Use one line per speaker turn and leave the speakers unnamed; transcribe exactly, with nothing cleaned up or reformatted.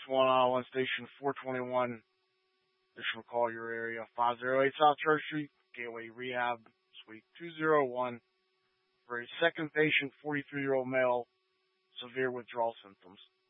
one uh, one station four twenty-one. Additional call your area five oh eight South Church Street, Gateway Rehab, Suite two oh one for a second patient, forty-three year old male, severe withdrawal symptoms.